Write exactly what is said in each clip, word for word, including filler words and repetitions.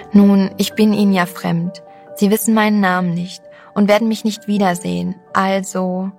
Nun, ich bin Ihnen ja fremd. Sie wissen meinen Namen nicht und werden mich nicht wiedersehen, also...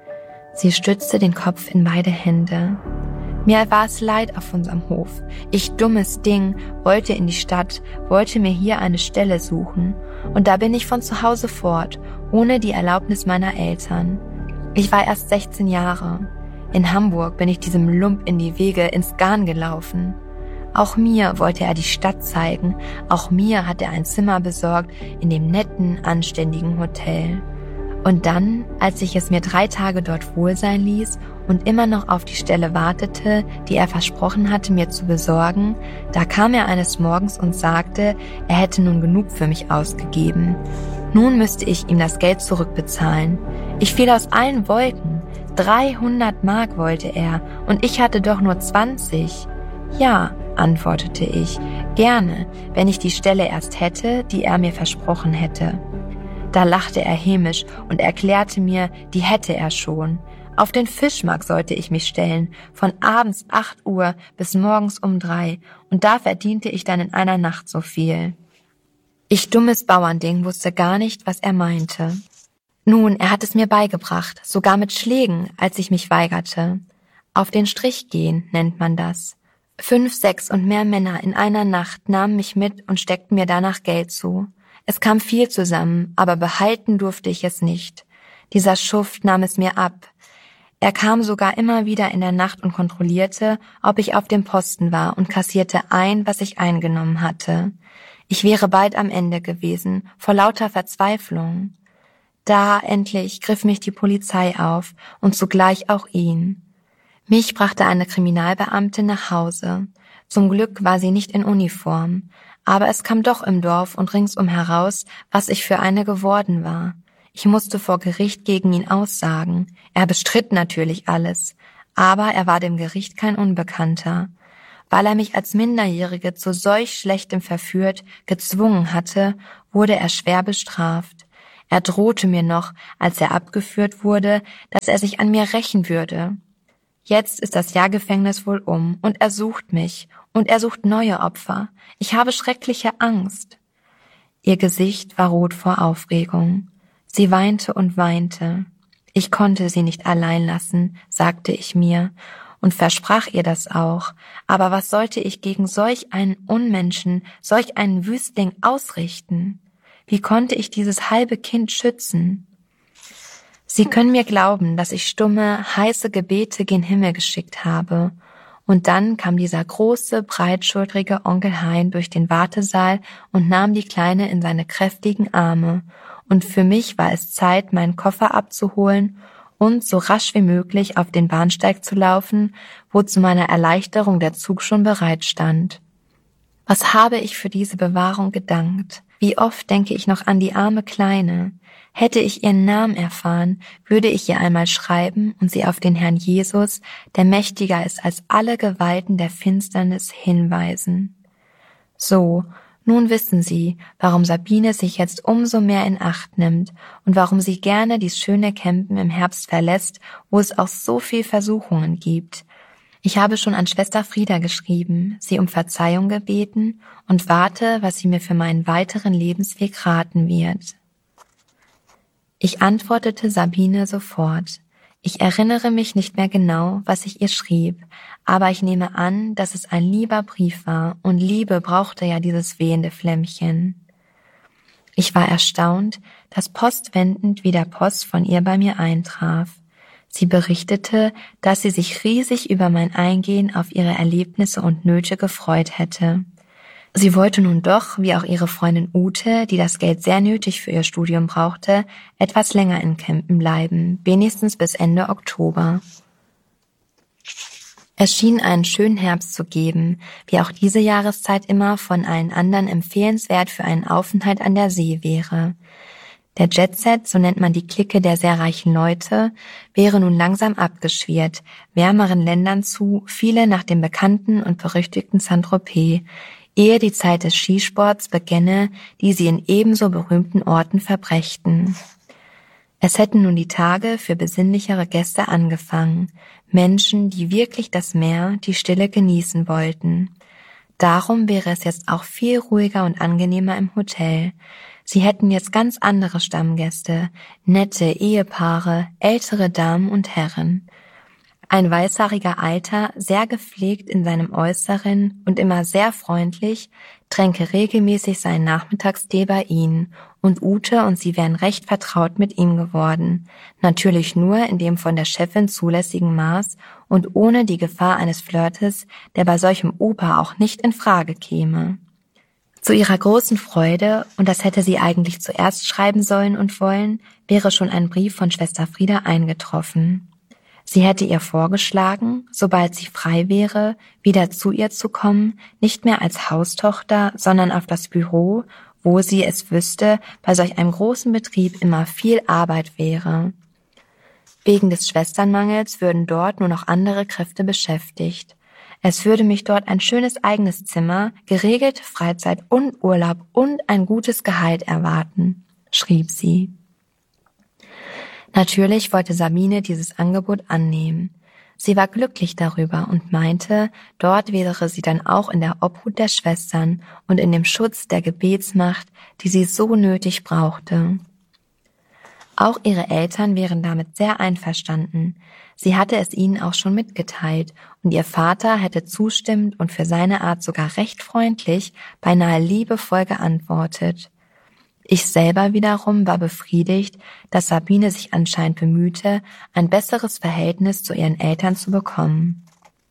Sie stützte den Kopf in beide Hände. Mir war es leid auf unserem Hof. Ich, dummes Ding, wollte in die Stadt, wollte mir hier eine Stelle suchen. Und da bin ich von zu Hause fort, ohne die Erlaubnis meiner Eltern. Ich war erst sechzehn Jahre. In Hamburg bin ich diesem Lump in die Wege ins Garn gelaufen. Auch mir wollte er die Stadt zeigen, auch mir hat er ein Zimmer besorgt in dem netten, anständigen Hotel. Und dann, als ich es mir drei Tage dort wohl sein ließ und immer noch auf die Stelle wartete, die er versprochen hatte, mir zu besorgen, da kam er eines Morgens und sagte, er hätte nun genug für mich ausgegeben. Nun müsste ich ihm das Geld zurückbezahlen. Ich fiel aus allen Wolken. dreihundert Mark wollte er und ich hatte doch nur zwanzig. Ja, antwortete ich, gerne, wenn ich die Stelle erst hätte, die er mir versprochen hätte. Da lachte er hämisch und erklärte mir, die hätte er schon. Auf den Fischmarkt sollte ich mich stellen, von abends acht Uhr bis morgens um drei, und da verdiente ich dann in einer Nacht so viel. Ich, dummes Bauernding, wusste gar nicht, was er meinte. Nun, er hat es mir beigebracht, sogar mit Schlägen, als ich mich weigerte. Auf den Strich gehen, nennt man das. Fünf, sechs und mehr Männer in einer Nacht nahmen mich mit und steckten mir danach Geld zu. Es kam viel zusammen, aber behalten durfte ich es nicht. Dieser Schuft nahm es mir ab. Er kam sogar immer wieder in der Nacht und kontrollierte, ob ich auf dem Posten war und kassierte ein, was ich eingenommen hatte. Ich wäre bald am Ende gewesen, vor lauter Verzweiflung. Da endlich griff mich die Polizei auf und zugleich auch ihn. Mich brachte eine Kriminalbeamtin nach Hause. Zum Glück war sie nicht in Uniform. Aber es kam doch im Dorf und ringsum heraus, was ich für eine geworden war. Ich musste vor Gericht gegen ihn aussagen. Er bestritt natürlich alles, aber er war dem Gericht kein Unbekannter. Weil er mich als Minderjährige zu solch Schlechtem verführt, gezwungen hatte, wurde er schwer bestraft. Er drohte mir noch, als er abgeführt wurde, dass er sich an mir rächen würde. Jetzt ist das Jahr Gefängnis wohl um und er sucht mich und er sucht neue Opfer. Ich habe schreckliche Angst. Ihr Gesicht war rot vor Aufregung. Sie weinte und weinte. Ich konnte sie nicht allein lassen, sagte ich mir und versprach ihr das auch. Aber was sollte ich gegen solch einen Unmenschen, solch einen Wüstling ausrichten? Wie konnte ich dieses halbe Kind schützen? Sie können mir glauben, dass ich stumme, heiße Gebete gen Himmel geschickt habe. Und dann kam dieser große, breitschultrige Onkel Hein durch den Wartesaal und nahm die Kleine in seine kräftigen Arme. Und für mich war es Zeit, meinen Koffer abzuholen und so rasch wie möglich auf den Bahnsteig zu laufen, wo zu meiner Erleichterung der Zug schon bereit stand. Was habe ich für diese Bewahrung gedankt? Wie oft denke ich noch an die arme Kleine. Hätte ich ihren Namen erfahren, würde ich ihr einmal schreiben und sie auf den Herrn Jesus, der mächtiger ist als alle Gewalten der Finsternis, hinweisen. So, nun wissen Sie, warum Sabine sich jetzt umso mehr in Acht nimmt und warum sie gerne dies schöne Campen im Herbst verlässt, wo es auch so viel Versuchungen gibt. Ich habe schon an Schwester Frieda geschrieben, sie um Verzeihung gebeten und warte, was sie mir für meinen weiteren Lebensweg raten wird. Ich antwortete Sabine sofort. Ich erinnere mich nicht mehr genau, was ich ihr schrieb, aber ich nehme an, dass es ein lieber Brief war und Liebe brauchte ja dieses wehende Flämmchen. Ich war erstaunt, dass postwendend wieder Post von ihr bei mir eintraf. Sie berichtete, dass sie sich riesig über mein Eingehen auf ihre Erlebnisse und Nöte gefreut hätte. Sie wollte nun doch, wie auch ihre Freundin Ute, die das Geld sehr nötig für ihr Studium brauchte, etwas länger in Kempen bleiben, wenigstens bis Ende Oktober. Es schien einen schönen Herbst zu geben, wie auch diese Jahreszeit immer von allen anderen empfehlenswert für einen Aufenthalt an der See wäre. Der Jetset, so nennt man die Clique der sehr reichen Leute, wäre nun langsam abgeschwirrt, wärmeren Ländern zu, viele nach dem bekannten und berüchtigten Saint-Tropez, ehe die Zeit des Skisports begänne, die sie in ebenso berühmten Orten verbrächten. Es hätten nun die Tage für besinnlichere Gäste angefangen, Menschen, die wirklich das Meer, die Stille genießen wollten. Darum wäre es jetzt auch viel ruhiger und angenehmer im Hotel. Sie hätten jetzt ganz andere Stammgäste, nette Ehepaare, ältere Damen und Herren. Ein weißhaariger Alter, sehr gepflegt in seinem Äußeren und immer sehr freundlich, tränke regelmäßig seinen Nachmittagstee bei ihnen, und Ute und sie wären recht vertraut mit ihm geworden, natürlich nur in dem von der Chefin zulässigen Maß und ohne die Gefahr eines Flirtes, der bei solchem Opa auch nicht in Frage käme. Zu ihrer großen Freude, und das hätte sie eigentlich zuerst schreiben sollen und wollen, wäre schon ein Brief von Schwester Frieda eingetroffen. Sie hätte ihr vorgeschlagen, sobald sie frei wäre, wieder zu ihr zu kommen, nicht mehr als Haustochter, sondern auf das Büro, wo sie es wüsste, bei solch einem großen Betrieb immer viel Arbeit wäre. Wegen des Schwesternmangels würden dort nur noch andere Kräfte beschäftigt. Es würde mich dort ein schönes eigenes Zimmer, geregelte Freizeit und Urlaub und ein gutes Gehalt erwarten, schrieb sie. Natürlich wollte Sabine dieses Angebot annehmen. Sie war glücklich darüber und meinte, dort wäre sie dann auch in der Obhut der Schwestern und in dem Schutz der Gebetsmacht, die sie so nötig brauchte. Auch ihre Eltern wären damit sehr einverstanden. Sie hatte es ihnen auch schon mitgeteilt, und ihr Vater hätte zustimmend und für seine Art sogar recht freundlich, beinahe liebevoll geantwortet. Ich selber wiederum war befriedigt, dass Sabine sich anscheinend bemühte, ein besseres Verhältnis zu ihren Eltern zu bekommen.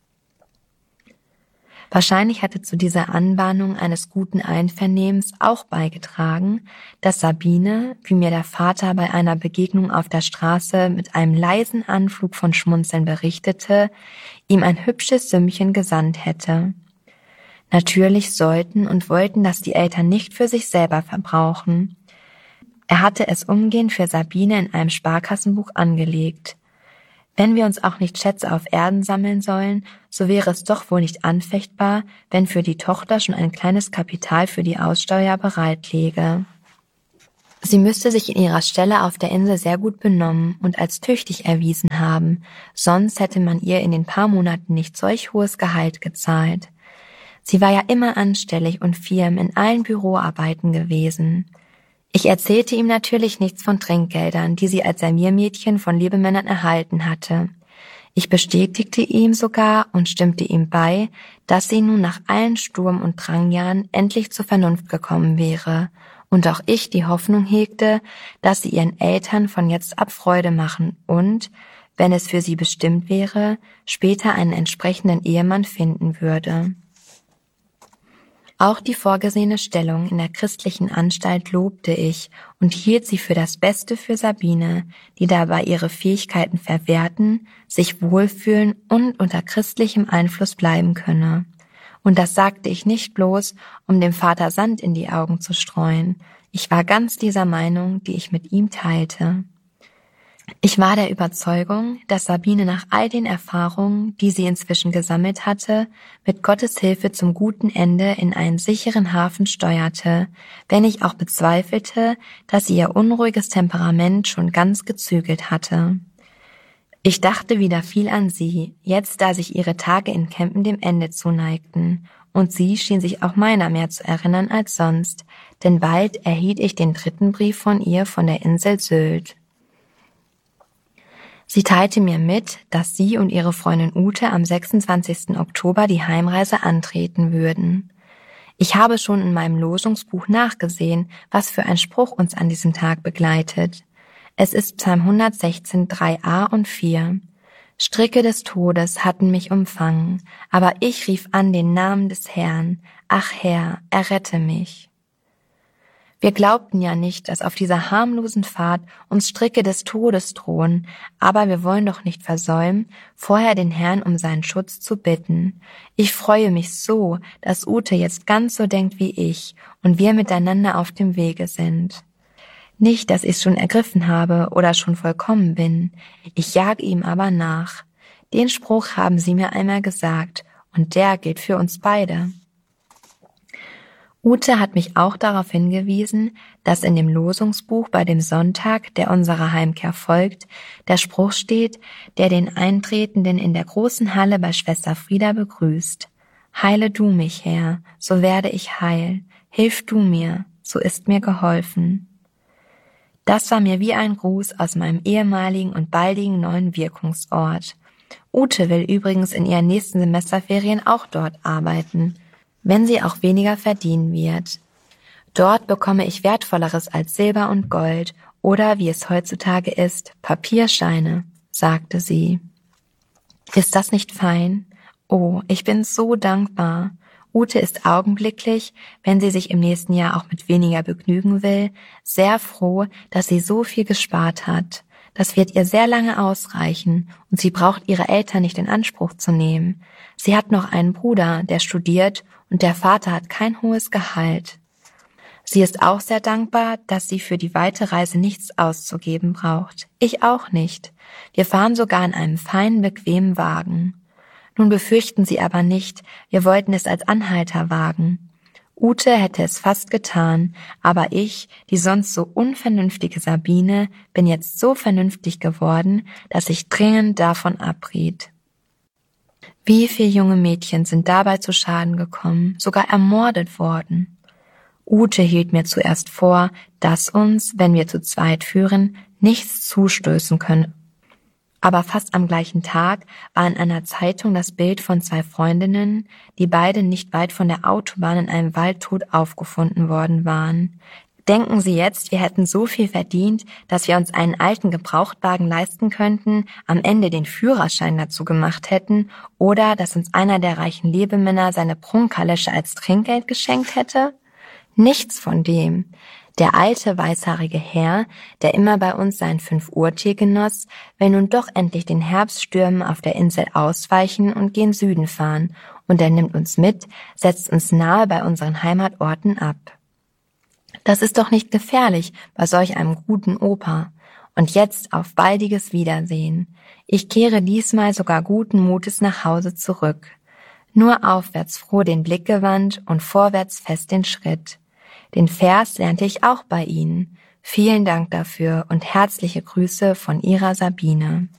Wahrscheinlich hatte zu dieser Anbahnung eines guten Einvernehmens auch beigetragen, dass Sabine, wie mir der Vater bei einer Begegnung auf der Straße mit einem leisen Anflug von Schmunzeln berichtete, ihm ein hübsches Sümmchen gesandt hätte. Natürlich sollten und wollten das die Eltern nicht für sich selber verbrauchen. Er hatte es umgehend für Sabine in einem Sparkassenbuch angelegt. Wenn wir uns auch nicht Schätze auf Erden sammeln sollen, so wäre es doch wohl nicht anfechtbar, wenn für die Tochter schon ein kleines Kapital für die Aussteuer bereit läge. Sie müsste sich in ihrer Stelle auf der Insel sehr gut benommen und als tüchtig erwiesen haben, sonst hätte man ihr in den paar Monaten nicht solch hohes Gehalt gezahlt. Sie war ja immer anstellig und firm in allen Büroarbeiten gewesen. Ich erzählte ihm natürlich nichts von Trinkgeldern, die sie als Serviermädchen von Lebemännern erhalten hatte. Ich bestätigte ihm sogar und stimmte ihm bei, dass sie nun nach allen Sturm- und Drangjahren endlich zur Vernunft gekommen wäre und auch ich die Hoffnung hegte, dass sie ihren Eltern von jetzt ab Freude machen und, wenn es für sie bestimmt wäre, später einen entsprechenden Ehemann finden würde. Auch die vorgesehene Stellung in der christlichen Anstalt lobte ich und hielt sie für das Beste für Sabine, die dabei ihre Fähigkeiten verwerten, sich wohlfühlen und unter christlichem Einfluss bleiben könne. Und das sagte ich nicht bloß, um dem Vater Sand in die Augen zu streuen. Ich war ganz dieser Meinung, die ich mit ihm teilte. Ich war der Überzeugung, dass Sabine nach all den Erfahrungen, die sie inzwischen gesammelt hatte, mit Gottes Hilfe zum guten Ende in einen sicheren Hafen steuerte, wenn ich auch bezweifelte, dass sie ihr unruhiges Temperament schon ganz gezügelt hatte. Ich dachte wieder viel an sie, jetzt da sich ihre Tage in Campen dem Ende zuneigten, und sie schien sich auch meiner mehr zu erinnern als sonst, denn bald erhielt ich den dritten Brief von ihr von der Insel Sylt. Sie teilte mir mit, dass sie und ihre Freundin Ute am sechsundzwanzigsten Oktober die Heimreise antreten würden. Ich habe schon in meinem Losungsbuch nachgesehen, was für ein Spruch uns an diesem Tag begleitet. Es ist Psalm hundertsechzehn, drei a und vier. Stricke des Todes hatten mich umfangen, aber ich rief an den Namen des Herrn. Ach Herr, errette mich. Wir glaubten ja nicht, dass auf dieser harmlosen Fahrt uns Stricke des Todes drohen, aber wir wollen doch nicht versäumen, vorher den Herrn um seinen Schutz zu bitten. Ich freue mich so, dass Ute jetzt ganz so denkt wie ich und wir miteinander auf dem Wege sind. Nicht, dass ich's schon ergriffen habe oder schon vollkommen bin, ich jage ihm aber nach. Den Spruch haben sie mir einmal gesagt und der gilt für uns beide. Ute hat mich auch darauf hingewiesen, dass in dem Losungsbuch bei dem Sonntag, der unserer Heimkehr folgt, der Spruch steht, der den Eintretenden in der großen Halle bei Schwester Frieda begrüßt. Heile du mich, Herr, so werde ich heil. Hilf du mir, so ist mir geholfen. Das war mir wie ein Gruß aus meinem ehemaligen und baldigen neuen Wirkungsort. Ute will übrigens in ihren nächsten Semesterferien auch dort arbeiten, wenn sie auch weniger verdienen wird. Dort bekomme ich Wertvolleres als Silber und Gold oder, wie es heutzutage ist, Papierscheine, sagte sie. Ist das nicht fein? Oh, ich bin so dankbar. Ute ist augenblicklich, wenn sie sich im nächsten Jahr auch mit weniger begnügen will, sehr froh, dass sie so viel gespart hat. Das wird ihr sehr lange ausreichen und sie braucht ihre Eltern nicht in Anspruch zu nehmen. Sie hat noch einen Bruder, der studiert und der Vater hat kein hohes Gehalt. Sie ist auch sehr dankbar, dass sie für die weite Reise nichts auszugeben braucht. Ich auch nicht. Wir fahren sogar in einem feinen, bequemen Wagen. Nun befürchten Sie aber nicht, wir wollten es als Anhalter wagen. Ute hätte es fast getan, aber ich, die sonst so unvernünftige Sabine, bin jetzt so vernünftig geworden, dass ich dringend davon abriet. Wie viele junge Mädchen sind dabei zu Schaden gekommen, sogar ermordet worden? Ute hielt mir zuerst vor, dass uns, wenn wir zu zweit führen, nichts zustößen könne. Aber fast am gleichen Tag war in einer Zeitung das Bild von zwei Freundinnen, die beide nicht weit von der Autobahn in einem Wald tot aufgefunden worden waren. Denken Sie jetzt, wir hätten so viel verdient, dass wir uns einen alten Gebrauchtwagen leisten könnten, am Ende den Führerschein dazu gemacht hätten oder dass uns einer der reichen Lebemänner seine Prunkkalesche als Trinkgeld geschenkt hätte? Nichts von dem. Der alte, weißhaarige Herr, der immer bei uns seinen Fünf-Uhr-Tee genoss, will nun doch endlich den Herbststürmen auf der Insel ausweichen und gen Süden fahren, und er nimmt uns mit, setzt uns nahe bei unseren Heimatorten ab. Das ist doch nicht gefährlich bei solch einem guten Opa. Und jetzt auf baldiges Wiedersehen. Ich kehre diesmal sogar guten Mutes nach Hause zurück. Nur aufwärts froh den Blick gewandt und vorwärts fest den Schritt. Den Vers lernte ich auch bei Ihnen. Vielen Dank dafür und herzliche Grüße von Ihrer Sabine.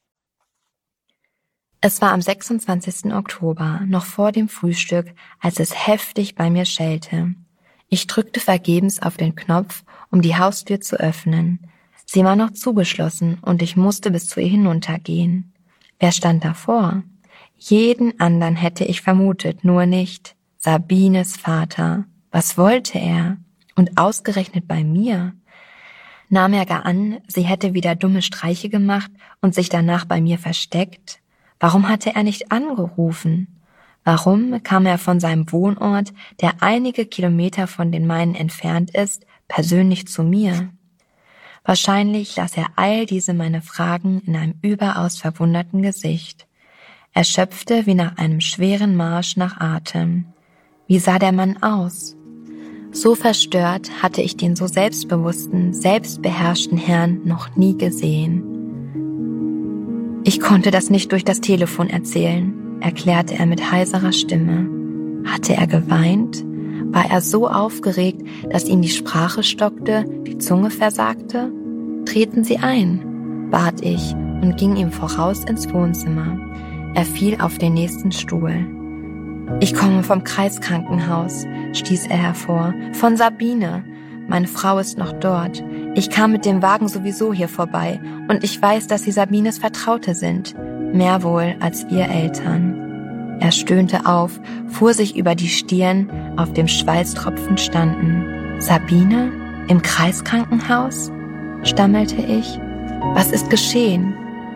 Es war am sechsundzwanzigsten Oktober, noch vor dem Frühstück, als es heftig bei mir schellte. Ich drückte vergebens auf den Knopf, um die Haustür zu öffnen. Sie war noch zugeschlossen und ich musste bis zu ihr hinuntergehen. Wer stand davor? Jeden anderen hätte ich vermutet, nur nicht Sabines Vater. Was wollte er? Und ausgerechnet bei mir? Nahm er gar an, sie hätte wieder dumme Streiche gemacht und sich danach bei mir versteckt? Warum hatte er nicht angerufen? Warum kam er von seinem Wohnort, der einige Kilometer von den meinen entfernt ist, persönlich zu mir? Wahrscheinlich las er all diese meine Fragen in einem überaus verwunderten Gesicht. Er schöpfte wie nach einem schweren Marsch nach Atem. Wie sah der Mann aus? So verstört hatte ich den so selbstbewussten, selbstbeherrschten Herrn noch nie gesehen. Ich konnte das nicht durch das Telefon erzählen, erklärte er mit heiserer Stimme. Hatte er geweint? War er so aufgeregt, dass ihm die Sprache stockte, die Zunge versagte? Treten Sie ein, bat ich und ging ihm voraus ins Wohnzimmer. Er fiel auf den nächsten Stuhl. Ich komme vom Kreiskrankenhaus, stieß er hervor. Von Sabine. Meine Frau ist noch dort. Ich kam mit dem Wagen sowieso hier vorbei und ich weiß, dass Sie Sabines Vertraute sind. Mehr wohl als wir Eltern. Er stöhnte auf, fuhr sich über die Stirn, auf dem Schweißtropfen standen. Sabine? Im Kreiskrankenhaus? Stammelte ich. Was ist geschehen?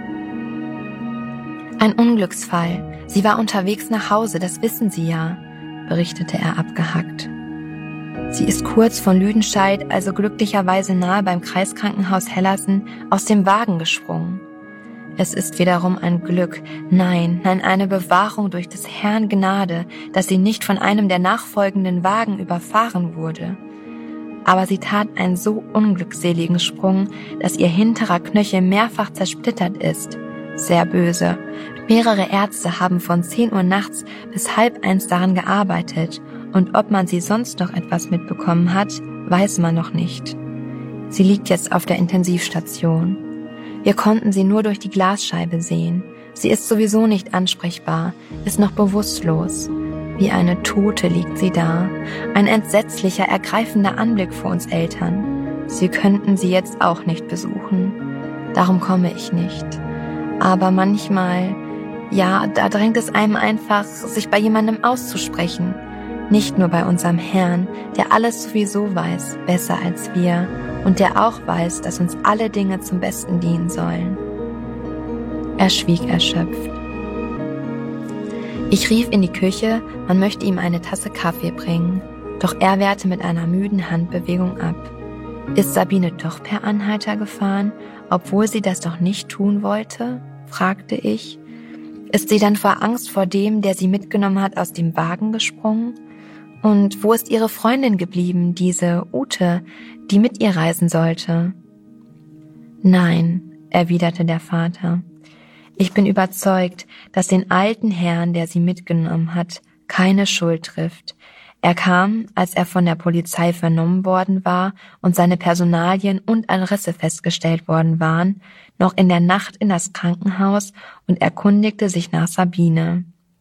Ein Unglücksfall. Sie war unterwegs nach Hause, das wissen Sie ja, berichtete er abgehackt. Sie ist kurz von Lüdenscheid, also glücklicherweise nahe beim Kreiskrankenhaus Hellersen, aus dem Wagen gesprungen. Es ist wiederum ein Glück, nein, nein, eine Bewahrung durch des Herrn Gnade, dass sie nicht von einem der nachfolgenden Wagen überfahren wurde. Aber sie tat einen so unglückseligen Sprung, dass ihr hinterer Knöchel mehrfach zersplittert ist. Sehr böse. Mehrere Ärzte haben von zehn Uhr nachts bis halb eins daran gearbeitet und ob man sie sonst noch etwas mitbekommen hat, weiß man noch nicht. Sie liegt jetzt auf der Intensivstation. Wir konnten sie nur durch die Glasscheibe sehen. Sie ist sowieso nicht ansprechbar, ist noch bewusstlos. Wie eine Tote liegt sie da. Ein entsetzlicher, ergreifender Anblick für uns Eltern. Sie könnten sie jetzt auch nicht besuchen. Darum komme ich nicht. Aber manchmal, ja, da drängt es einem einfach, sich bei jemandem auszusprechen. Nicht nur bei unserem Herrn, der alles sowieso weiß, besser als wir, und der auch weiß, dass uns alle Dinge zum Besten dienen sollen. Er schwieg erschöpft. Ich rief in die Küche, man möchte ihm eine Tasse Kaffee bringen, doch er wehrte mit einer müden Handbewegung ab. Ist Sabine doch per Anhalter gefahren, obwohl sie das doch nicht tun wollte? Fragte ich. Ist sie dann vor Angst vor dem, der sie mitgenommen hat, aus dem Wagen gesprungen? Und wo ist ihre Freundin geblieben, diese Ute, die mit ihr reisen sollte? Nein, erwiderte der Vater. Ich bin überzeugt, dass den alten Herrn, der sie mitgenommen hat, keine Schuld trifft. Er kam, als er von der Polizei vernommen worden war und seine Personalien und Adresse festgestellt worden waren, noch in der Nacht in das Krankenhaus und erkundigte sich nach Sabine.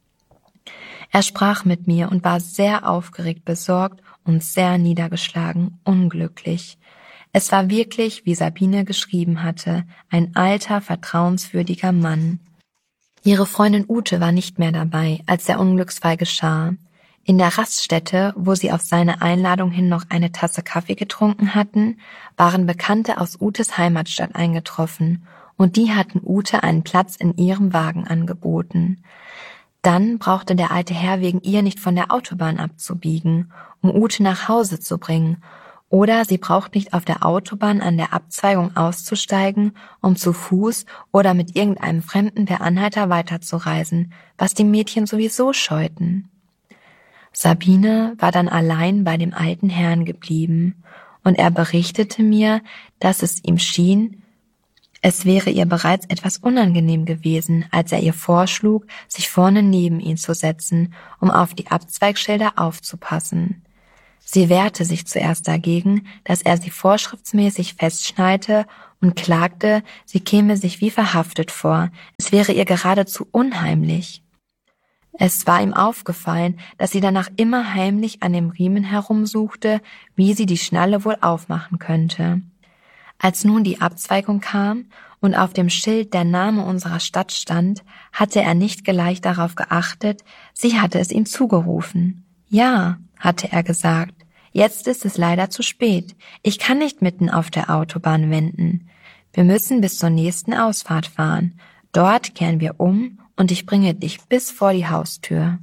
Er sprach mit mir und war sehr aufgeregt, besorgt und sehr niedergeschlagen, unglücklich. Es war wirklich, wie Sabine geschrieben hatte, ein alter, vertrauenswürdiger Mann. Ihre Freundin Ute war nicht mehr dabei, als der Unglücksfall geschah. In der Raststätte, wo sie auf seine Einladung hin noch eine Tasse Kaffee getrunken hatten, waren Bekannte aus Utes Heimatstadt eingetroffen, und die hatten Ute einen Platz in ihrem Wagen angeboten. Dann brauchte der alte Herr wegen ihr nicht von der Autobahn abzubiegen, um Ute nach Hause zu bringen, oder sie braucht nicht auf der Autobahn an der Abzweigung auszusteigen, um zu Fuß oder mit irgendeinem Fremden per Anhalter weiterzureisen, was die Mädchen sowieso scheuten. Sabine war dann allein bei dem alten Herrn geblieben, und er berichtete mir, dass es ihm schien, es wäre ihr bereits etwas unangenehm gewesen, als er ihr vorschlug, sich vorne neben ihn zu setzen, um auf die Abzweigschilder aufzupassen. Sie wehrte sich zuerst dagegen, dass er sie vorschriftsmäßig festschnallte, und klagte, sie käme sich wie verhaftet vor, es wäre ihr geradezu unheimlich. Es war ihm aufgefallen, dass sie danach immer heimlich an dem Riemen herumsuchte, wie sie die Schnalle wohl aufmachen könnte. Als nun die Abzweigung kam und auf dem Schild der Name unserer Stadt stand, hatte er nicht gleich darauf geachtet, sie hatte es ihm zugerufen. Ja, hatte er gesagt, jetzt ist es leider zu spät. Ich kann nicht mitten auf der Autobahn wenden. Wir müssen bis zur nächsten Ausfahrt fahren. Dort kehren wir um und ich bringe dich bis vor die Haustür.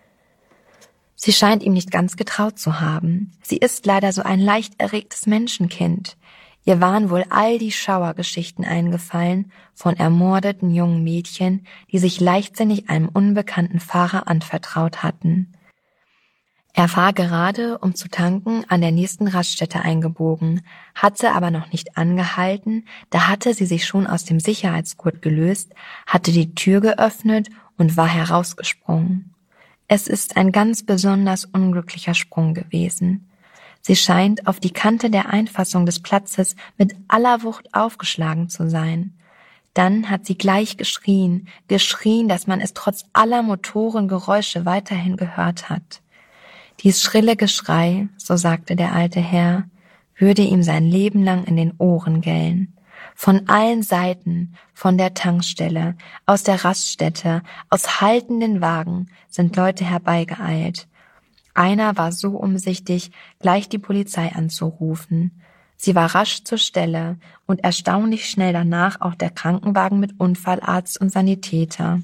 Sie scheint ihm nicht ganz getraut zu haben. Sie ist leider so ein leicht erregtes Menschenkind. Ihr waren wohl all die Schauergeschichten eingefallen von ermordeten jungen Mädchen, die sich leichtsinnig einem unbekannten Fahrer anvertraut hatten. Er war gerade, um zu tanken, an der nächsten Raststätte eingebogen, hatte aber noch nicht angehalten, da hatte sie sich schon aus dem Sicherheitsgurt gelöst, hatte die Tür geöffnet und war herausgesprungen. Es ist ein ganz besonders unglücklicher Sprung gewesen. Sie scheint auf die Kante der Einfassung des Platzes mit aller Wucht aufgeschlagen zu sein. Dann hat sie gleich geschrien, geschrien, dass man es trotz aller Motorengeräusche weiterhin gehört hat. Dies schrille Geschrei, so sagte der alte Herr, würde ihm sein Leben lang in den Ohren gellen. Von allen Seiten, von der Tankstelle, aus der Raststätte, aus haltenden Wagen sind Leute herbeigeeilt. Einer war so umsichtig, gleich die Polizei anzurufen. Sie war rasch zur Stelle und erstaunlich schnell danach auch der Krankenwagen mit Unfallarzt und Sanitäter.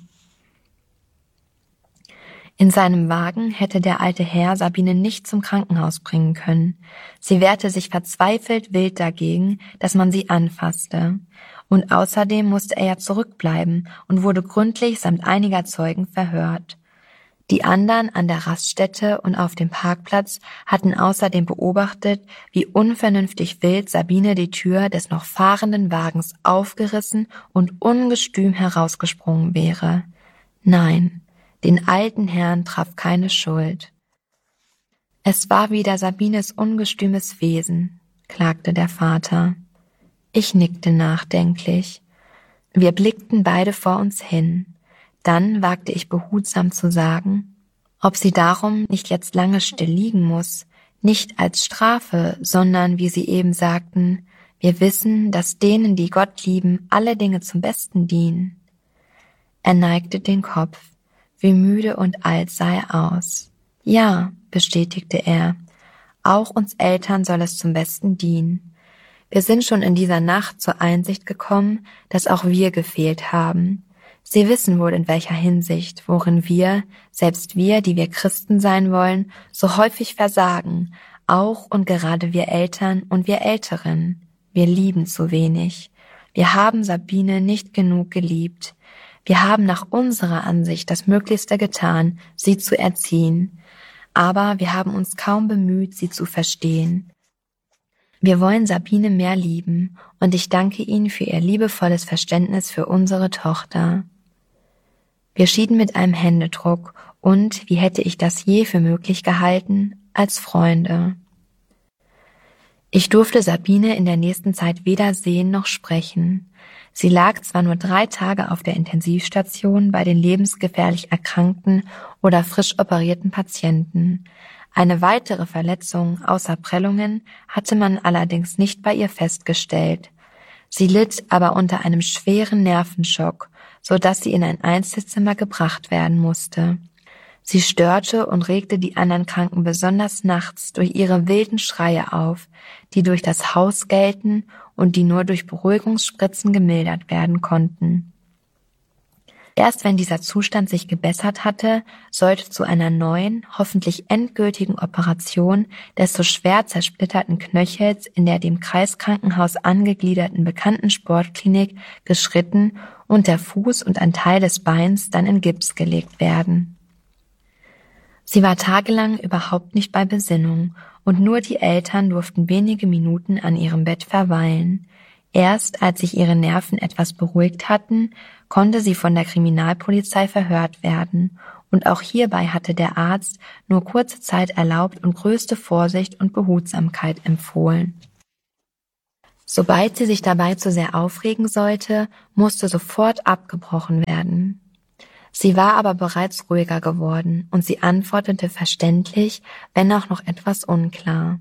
In seinem Wagen hätte der alte Herr Sabine nicht zum Krankenhaus bringen können. Sie wehrte sich verzweifelt wild dagegen, dass man sie anfasste. Und außerdem musste er ja zurückbleiben und wurde gründlich samt einiger Zeugen verhört. Die anderen an der Raststätte und auf dem Parkplatz hatten außerdem beobachtet, wie unvernünftig wild Sabine die Tür des noch fahrenden Wagens aufgerissen und ungestüm herausgesprungen wäre. Nein, den alten Herrn traf keine Schuld. Es war wieder Sabines ungestümes Wesen, klagte der Vater. Ich nickte nachdenklich. Wir blickten beide vor uns hin. Dann wagte ich behutsam zu sagen, ob sie darum nicht jetzt lange still liegen muss, nicht als Strafe, sondern, wie sie eben sagten, wir wissen, dass denen, die Gott lieben, alle Dinge zum Besten dienen. Er neigte den Kopf, wie müde und alt sah er aus. Ja, bestätigte er, auch uns Eltern soll es zum Besten dienen. Wir sind schon in dieser Nacht zur Einsicht gekommen, dass auch wir gefehlt haben. Sie wissen wohl in welcher Hinsicht, worin wir, selbst wir, die wir Christen sein wollen, so häufig versagen, auch und gerade wir Eltern und wir Älteren. Wir lieben zu wenig. Wir haben Sabine nicht genug geliebt. Wir haben nach unserer Ansicht das Möglichste getan, sie zu erziehen. Aber wir haben uns kaum bemüht, sie zu verstehen. Wir wollen Sabine mehr lieben und ich danke Ihnen für Ihr liebevolles Verständnis für unsere Tochter. Wir schieden mit einem Händedruck und, wie hätte ich das je für möglich gehalten, als Freunde. Ich durfte Sabine in der nächsten Zeit weder sehen noch sprechen. Sie lag zwar nur drei Tage auf der Intensivstation bei den lebensgefährlich erkrankten oder frisch operierten Patienten. Eine weitere Verletzung außer Prellungen hatte man allerdings nicht bei ihr festgestellt. Sie litt aber unter einem schweren Nervenschock, so dass sie in ein Einzelzimmer gebracht werden musste. Sie störte und regte die anderen Kranken besonders nachts durch ihre wilden Schreie auf, die durch das Haus gellten und die nur durch Beruhigungsspritzen gemildert werden konnten. Erst wenn dieser Zustand sich gebessert hatte, sollte zu einer neuen, hoffentlich endgültigen Operation des so schwer zersplitterten Knöchels in der dem Kreiskrankenhaus angegliederten bekannten Sportklinik geschritten und der Fuß und ein Teil des Beins dann in Gips gelegt werden. Sie war tagelang überhaupt nicht bei Besinnung und nur die Eltern durften wenige Minuten an ihrem Bett verweilen. Erst als sich ihre Nerven etwas beruhigt hatten, konnte sie von der Kriminalpolizei verhört werden, und auch hierbei hatte der Arzt nur kurze Zeit erlaubt und größte Vorsicht und Behutsamkeit empfohlen. Sobald sie sich dabei zu sehr aufregen sollte, musste sofort abgebrochen werden. Sie war aber bereits ruhiger geworden und sie antwortete verständlich, wenn auch noch etwas unklar.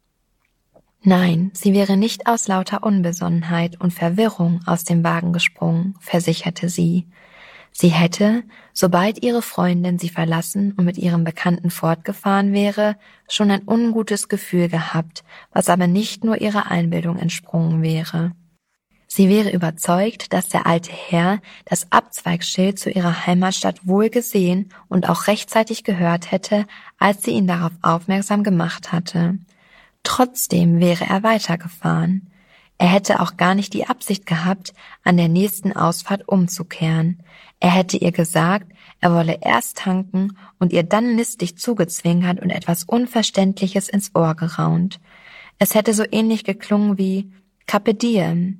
Nein, sie wäre nicht aus lauter Unbesonnenheit und Verwirrung aus dem Wagen gesprungen, versicherte sie. Sie hätte, sobald ihre Freundin sie verlassen und mit ihrem Bekannten fortgefahren wäre, schon ein ungutes Gefühl gehabt, was aber nicht nur ihrer Einbildung entsprungen wäre. Sie wäre überzeugt, dass der alte Herr das Abzweigsschild zu ihrer Heimatstadt wohl gesehen und auch rechtzeitig gehört hätte, als sie ihn darauf aufmerksam gemacht hatte. Trotzdem wäre er weitergefahren. Er hätte auch gar nicht die Absicht gehabt, an der nächsten Ausfahrt umzukehren. Er hätte ihr gesagt, er wolle erst tanken und ihr dann listig zugezwinkert und etwas Unverständliches ins Ohr geraunt. Es hätte so ähnlich geklungen wie Carpe diem.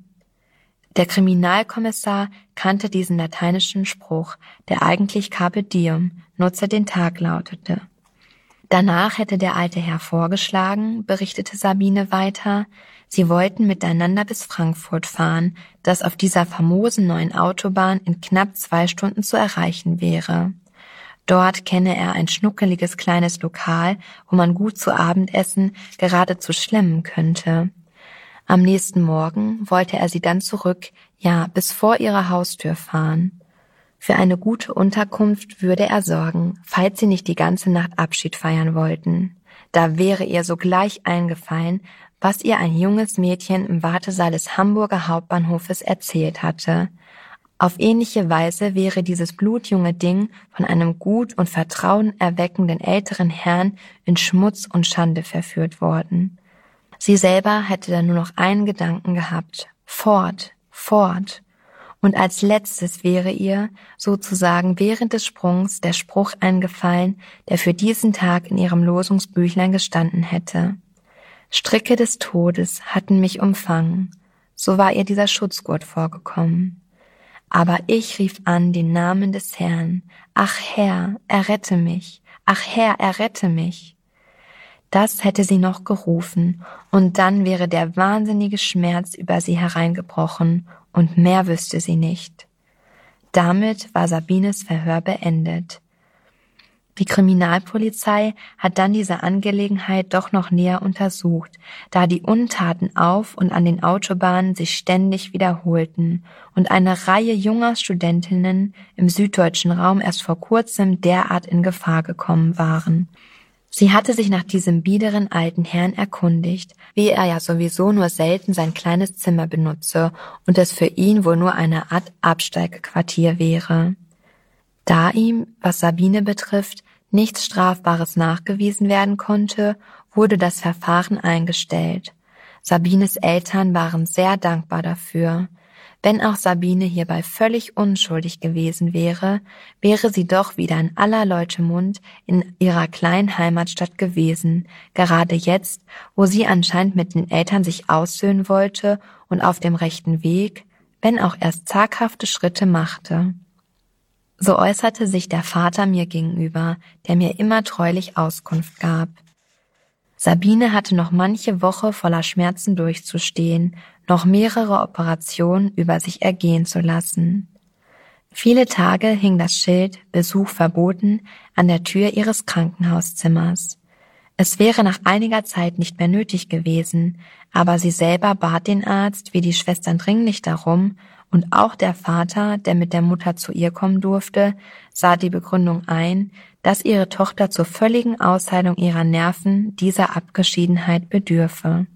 Der Kriminalkommissar kannte diesen lateinischen Spruch, der eigentlich Carpe diem, nutze den Tag lautete. Danach hätte der alte Herr vorgeschlagen, berichtete Sabine weiter, sie wollten miteinander bis Frankfurt fahren, das auf dieser famosen neuen Autobahn in knapp zwei Stunden zu erreichen wäre. Dort kenne er ein schnuckeliges kleines Lokal, wo man gut zu Abendessen geradezu schlemmen könnte. Am nächsten Morgen wollte er sie dann zurück, ja, bis vor ihrer Haustür fahren. Für eine gute Unterkunft würde er sorgen, falls sie nicht die ganze Nacht Abschied feiern wollten. Da wäre ihr sogleich eingefallen, was ihr ein junges Mädchen im Wartesaal des Hamburger Hauptbahnhofes erzählt hatte. Auf ähnliche Weise wäre dieses blutjunge Ding von einem gut und vertrauenerweckenden älteren Herrn in Schmutz und Schande verführt worden. Sie selber hätte dann nur noch einen Gedanken gehabt: fort, fort. Und als letztes wäre ihr, sozusagen während des Sprungs, der Spruch eingefallen, der für diesen Tag in ihrem Losungsbüchlein gestanden hätte. Stricke des Todes hatten mich umfangen, so war ihr dieser Schutzgurt vorgekommen. Aber ich rief an den Namen des Herrn: Ach Herr, errette mich, ach Herr, errette mich. Das hätte sie noch gerufen, und dann wäre der wahnsinnige Schmerz über sie hereingebrochen, und mehr wüsste sie nicht. Damit war Sabines Verhör beendet. Die Kriminalpolizei hat dann diese Angelegenheit doch noch näher untersucht, da die Untaten auf und an den Autobahnen sich ständig wiederholten und eine Reihe junger Studentinnen im süddeutschen Raum erst vor kurzem derart in Gefahr gekommen waren. Sie hatte sich nach diesem biederen alten Herrn erkundigt, wie er ja sowieso nur selten sein kleines Zimmer benutze und es für ihn wohl nur eine Art Absteigequartier wäre. Da ihm, was Sabine betrifft, nichts Strafbares nachgewiesen werden konnte, wurde das Verfahren eingestellt. Sabines Eltern waren sehr dankbar dafür. Wenn auch Sabine hierbei völlig unschuldig gewesen wäre, wäre sie doch wieder in aller Leute Mund in ihrer kleinen Heimatstadt gewesen, gerade jetzt, wo sie anscheinend mit den Eltern sich aussöhnen wollte und auf dem rechten Weg, wenn auch erst zaghafte Schritte machte. So äußerte sich der Vater mir gegenüber, der mir immer treulich Auskunft gab. Sabine hatte noch manche Woche voller Schmerzen durchzustehen, noch mehrere Operationen über sich ergehen zu lassen. Viele Tage hing das Schild »Besuch verboten« an der Tür ihres Krankenhauszimmers. Es wäre nach einiger Zeit nicht mehr nötig gewesen, aber sie selber bat den Arzt wie die Schwestern dringlich darum, und auch der Vater, der mit der Mutter zu ihr kommen durfte, sah die Begründung ein, dass ihre Tochter zur völligen Ausheilung ihrer Nerven dieser Abgeschiedenheit bedürfe.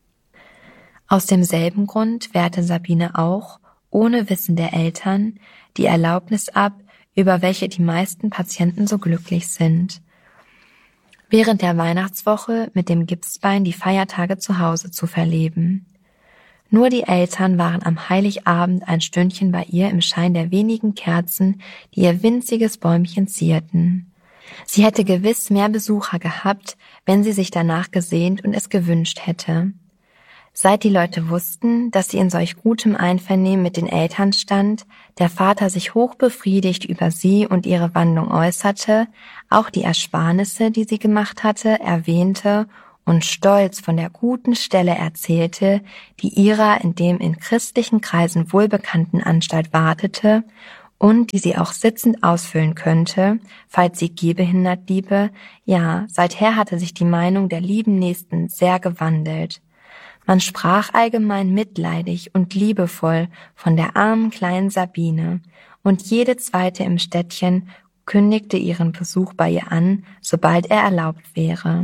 Aus demselben Grund wehrte Sabine auch, ohne Wissen der Eltern, die Erlaubnis ab, über welche die meisten Patienten so glücklich sind, während der Weihnachtswoche mit dem Gipsbein die Feiertage zu Hause zu verleben. Nur die Eltern waren am Heiligabend ein Stündchen bei ihr im Schein der wenigen Kerzen, die ihr winziges Bäumchen zierten. Sie hätte gewiss mehr Besucher gehabt, wenn sie sich danach gesehnt und es gewünscht hätte. Seit die Leute wussten, dass sie in solch gutem Einvernehmen mit den Eltern stand, der Vater sich hochbefriedigt über sie und ihre Wandlung äußerte, auch die Ersparnisse, die sie gemacht hatte, erwähnte und stolz von der guten Stelle erzählte, die ihrer in dem in christlichen Kreisen wohlbekannten Anstalt wartete und die sie auch sitzend ausfüllen könnte, falls sie gehbehindert bliebe. Ja, seither hatte sich die Meinung der lieben Nächsten sehr gewandelt. Man sprach allgemein mitleidig und liebevoll von der armen kleinen Sabine, und jede zweite im Städtchen kündigte ihren Besuch bei ihr an, sobald er erlaubt wäre.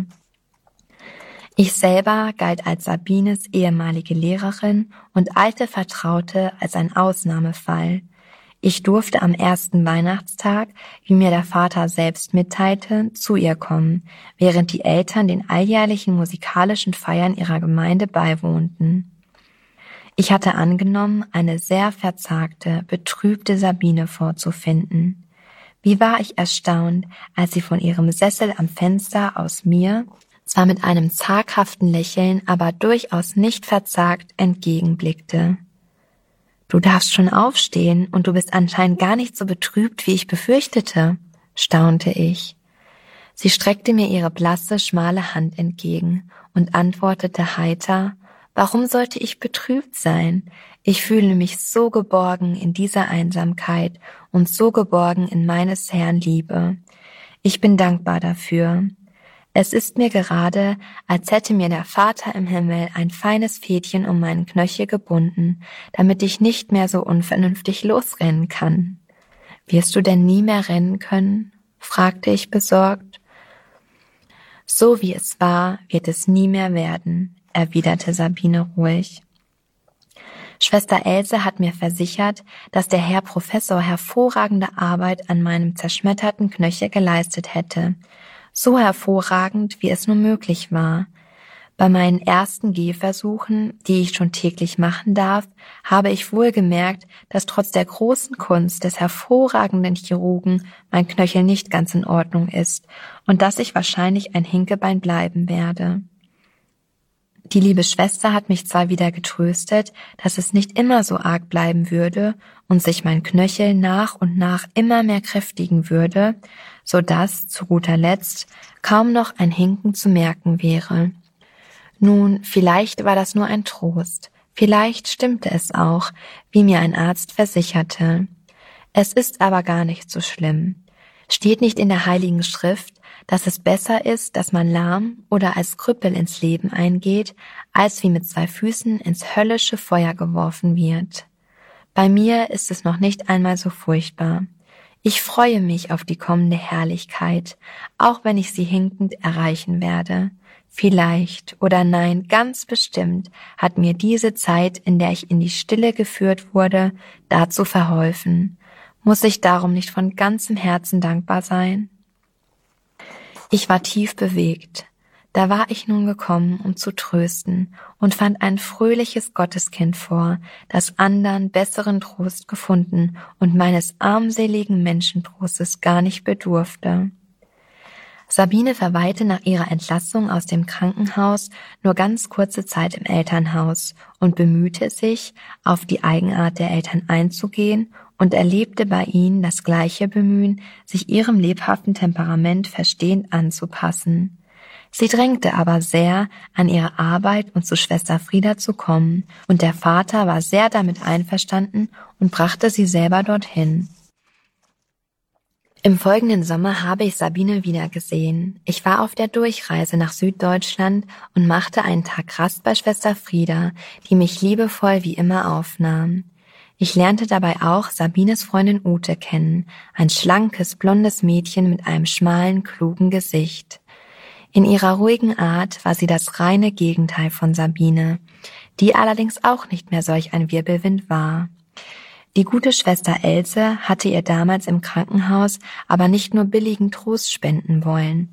Ich selber galt als Sabines ehemalige Lehrerin und alte Vertraute als ein Ausnahmefall. Ich durfte am ersten Weihnachtstag, wie mir der Vater selbst mitteilte, zu ihr kommen, während die Eltern den alljährlichen musikalischen Feiern ihrer Gemeinde beiwohnten. Ich hatte angenommen, eine sehr verzagte, betrübte Sabine vorzufinden. Wie war ich erstaunt, als sie von ihrem Sessel am Fenster aus mir, zwar mit einem zaghaften Lächeln, aber durchaus nicht verzagt, entgegenblickte. »Du darfst schon aufstehen und du bist anscheinend gar nicht so betrübt, wie ich befürchtete«, staunte ich. Sie streckte mir ihre blasse, schmale Hand entgegen und antwortete heiter: »Warum sollte ich betrübt sein? Ich fühle mich so geborgen in dieser Einsamkeit und so geborgen in meines Herrn Liebe. Ich bin dankbar dafür. Es ist mir gerade, als hätte mir der Vater im Himmel ein feines Fädchen um meinen Knöchel gebunden, damit ich nicht mehr so unvernünftig losrennen kann.« »Wirst du denn nie mehr rennen können?« fragte ich besorgt. »So wie es war, wird es nie mehr werden«, erwiderte Sabine ruhig. Schwester Else hat mir versichert, dass der Herr Professor hervorragende Arbeit an meinem zerschmetterten Knöchel geleistet hätte. So hervorragend, wie es nur möglich war. Bei meinen ersten Gehversuchen, die ich schon täglich machen darf, habe ich wohl gemerkt, dass trotz der großen Kunst des hervorragenden Chirurgen mein Knöchel nicht ganz in Ordnung ist und dass ich wahrscheinlich ein Hinkebein bleiben werde. Die liebe Schwester hat mich zwar wieder getröstet, dass es nicht immer so arg bleiben würde und sich mein Knöchel nach und nach immer mehr kräftigen würde, so dass, zu guter Letzt, kaum noch ein Hinken zu merken wäre. Nun, vielleicht war das nur ein Trost, vielleicht stimmte es auch, wie mir ein Arzt versicherte. Es ist aber gar nicht so schlimm. Steht nicht in der Heiligen Schrift, dass es besser ist, dass man lahm oder als Krüppel ins Leben eingeht, als wie mit zwei Füßen ins höllische Feuer geworfen wird? Bei mir ist es noch nicht einmal so furchtbar. Ich freue mich auf die kommende Herrlichkeit, auch wenn ich sie hinkend erreichen werde. Vielleicht oder nein, ganz bestimmt hat mir diese Zeit, in der ich in die Stille geführt wurde, dazu verholfen. Muss ich darum nicht von ganzem Herzen dankbar sein? Ich war tief bewegt. Da war ich nun gekommen, um zu trösten, und fand ein fröhliches Gotteskind vor, das andern besseren Trost gefunden und meines armseligen Menschentrostes gar nicht bedurfte. Sabine verweilte nach ihrer Entlassung aus dem Krankenhaus nur ganz kurze Zeit im Elternhaus und bemühte sich, auf die Eigenart der Eltern einzugehen und erlebte bei ihnen das gleiche Bemühen, sich ihrem lebhaften Temperament verstehend anzupassen. Sie drängte aber sehr, an ihre Arbeit und zu Schwester Frieda zu kommen, und der Vater war sehr damit einverstanden und brachte sie selber dorthin. Im folgenden Sommer habe ich Sabine wieder gesehen. Ich war auf der Durchreise nach Süddeutschland und machte einen Tag Rast bei Schwester Frieda, die mich liebevoll wie immer aufnahm. Ich lernte dabei auch Sabines Freundin Ute kennen, ein schlankes, blondes Mädchen mit einem schmalen, klugen Gesicht. In ihrer ruhigen Art war sie das reine Gegenteil von Sabine, die allerdings auch nicht mehr solch ein Wirbelwind war. Die gute Schwester Else hatte ihr damals im Krankenhaus aber nicht nur billigen Trost spenden wollen.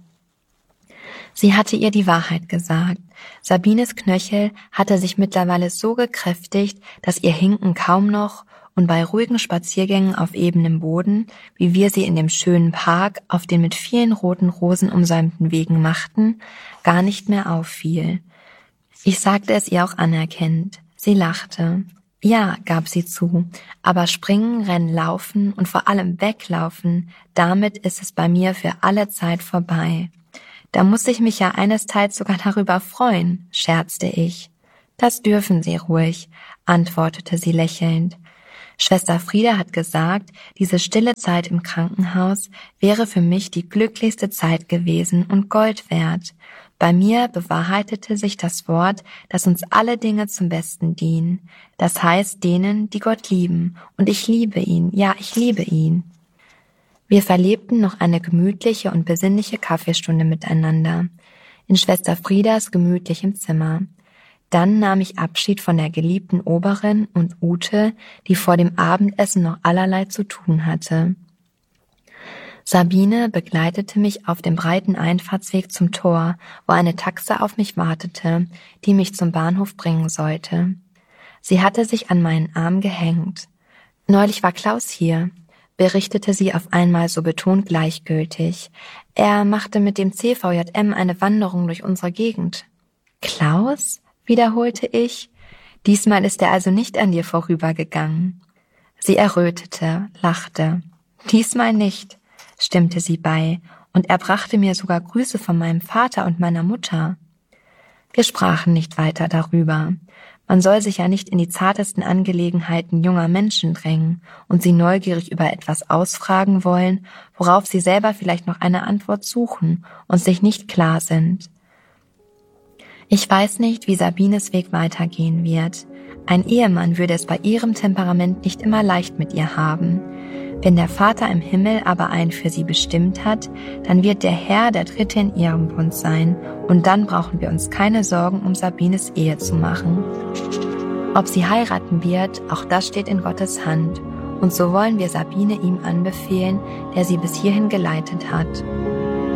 Sie hatte ihr die Wahrheit gesagt. Sabines Knöchel hatte sich mittlerweile so gekräftigt, dass ihr Hinken kaum noch und bei ruhigen Spaziergängen auf ebenem Boden, wie wir sie in dem schönen Park auf den mit vielen roten Rosen umsäumten Wegen machten, gar nicht mehr auffiel. Ich sagte es ihr auch anerkennend. Sie lachte. Ja, gab sie zu, aber springen, rennen, laufen und vor allem weglaufen, damit ist es bei mir für alle Zeit vorbei. Da muss ich mich ja einesteils sogar darüber freuen, scherzte ich. Das dürfen Sie ruhig, antwortete sie lächelnd. Schwester Frieda hat gesagt, diese stille Zeit im Krankenhaus wäre für mich die glücklichste Zeit gewesen und Gold wert. Bei mir bewahrheitete sich das Wort, dass uns alle Dinge zum Besten dienen. Das heißt denen, die Gott lieben. Und ich liebe ihn, ja, ich liebe ihn. Wir verlebten noch eine gemütliche und besinnliche Kaffeestunde miteinander, in Schwester Friedas gemütlichem Zimmer. Dann nahm ich Abschied von der geliebten Oberin und Ute, die vor dem Abendessen noch allerlei zu tun hatte. Sabine begleitete mich auf dem breiten Einfahrtsweg zum Tor, wo eine Taxe auf mich wartete, die mich zum Bahnhof bringen sollte. Sie hatte sich an meinen Arm gehängt. Neulich war Klaus hier, berichtete sie auf einmal so betont gleichgültig. Er machte mit dem C V J M eine Wanderung durch unsere Gegend. Klaus? Wiederholte ich. Diesmal ist er also nicht an dir vorübergegangen. Sie errötete, lachte. Diesmal nicht, stimmte sie bei, und er brachte mir sogar Grüße von meinem Vater und meiner Mutter. Wir sprachen nicht weiter darüber. Man soll sich ja nicht in die zartesten Angelegenheiten junger Menschen drängen und sie neugierig über etwas ausfragen wollen, worauf sie selber vielleicht noch eine Antwort suchen und sich nicht klar sind. Ich weiß nicht, wie Sabines Weg weitergehen wird. Ein Ehemann würde es bei ihrem Temperament nicht immer leicht mit ihr haben. Wenn der Vater im Himmel aber einen für sie bestimmt hat, dann wird der Herr der Dritte in ihrem Bund sein, und dann brauchen wir uns keine Sorgen um Sabines Ehe zu machen. Ob sie heiraten wird, auch das steht in Gottes Hand, und so wollen wir Sabine ihm anbefehlen, der sie bis hierhin geleitet hat.